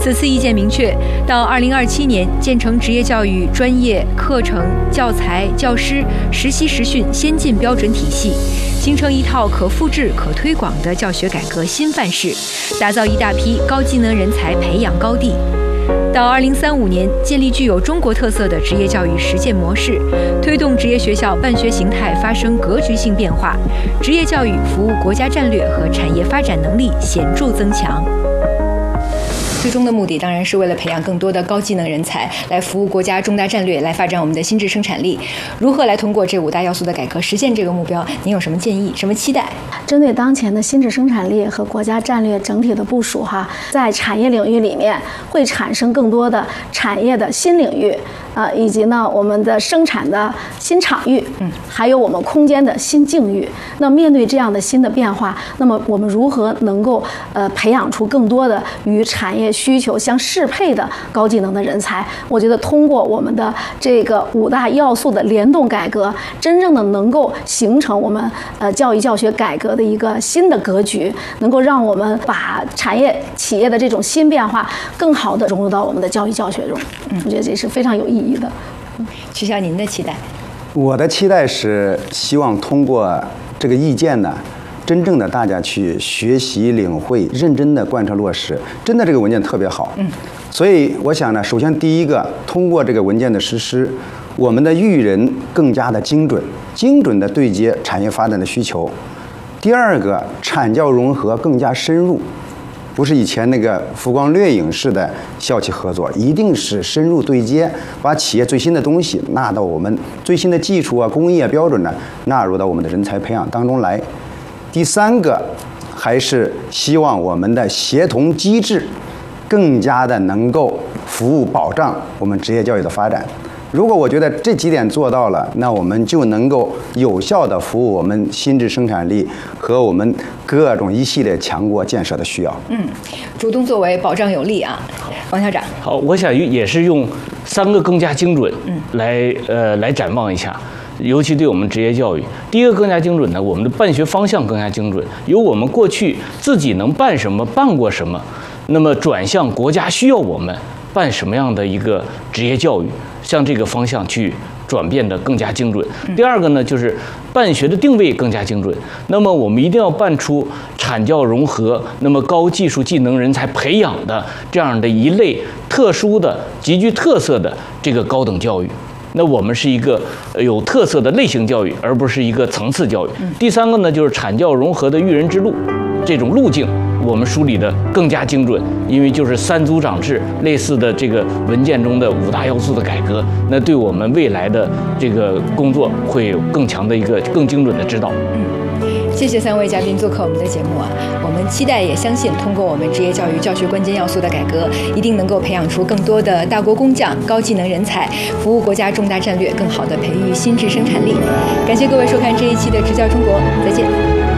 此次意见明确，到2027年建成职业教育专业课程、教材、教师、实习实训先进标准体系，形成一套可复制、可推广的教学改革新范式，打造一大批高技能人才培养高地。到2035年，建立具有中国特色的职业教育实践模式，推动职业学校办学形态发生格局性变化，职业教育服务国家战略和产业发展能力显著增强。最终的目的当然是为了培养更多的高技能人才，来服务国家重大战略，来发展我们的心智生产力。如何来通过这5大要素的改革实现这个目标？您有什么建议、什么期待？ 针对当前的心智生产力和国家战略整体的部署，在产业领域里面会产生更多的产业的新领域，以及呢我们的生产的新场域，还有我们空间的新境遇。那面对这样的新的变化，那么我们如何能够培养出更多的与产业需求相适配的高技能的人才？我觉得通过我们的这个5大要素的联动改革，真正的能够形成我们教育教学改革的一个新的格局，能够让我们把产业企业的这种新变化更好的融入到我们的教育教学中。我觉得这是非常有意义的。 曲晓，您的期待？ 我的期待是希望通过这个意见呢，真正的大家去学习领会，认真的贯彻落实。真的这个文件特别好，所以我想呢，首先第一个，通过这个文件的实施，我们的育人更加的精准的对接产业发展的需求。第二个，产教融合更加深入，不是以前那个浮光掠影式的校企合作，一定是深入对接，把企业最新的东西纳到我们最新的技术啊、工业标准呢，纳入到我们的人才培养当中来。第三个，还是希望我们的协同机制更加的能够服务保障我们职业教育的发展。如果我觉得这几点做到了，那我们就能够有效地服务我们心智生产力和我们各种一系列强国建设的需要。 主动作为，保障有力啊，王校长。 好，我想也是用3个更加精准来展望一下。尤其对我们职业教育，第一个更加精准呢，我们的办学方向更加精准，由我们过去自己能办什么、办过什么，那么转向国家需要我们办什么样的一个职业教育，向这个方向去转变的更加精准。第二个呢，就是办学的定位更加精准。那么我们一定要办出产教融合，那么高技术技能人才培养的这样的一类特殊的、极具特色的这个高等教育。那我们是一个有特色的类型教育，而不是一个层次教育。第三个呢，就是产教融合的育人之路，这种路径我们梳理的更加精准，因为就是3组长制类似的这个文件中的5大要素的改革，那对我们未来的这个工作会有更强的一个更精准的指导。 谢谢3位嘉宾做客我们的节目啊！我们期待也相信，通过我们职业教育教学关键要素的改革，一定能够培养出更多的大国工匠、高技能人才，服务国家重大战略，更好地培育心智生产力。感谢各位收看这一期的《职教中国》，再见。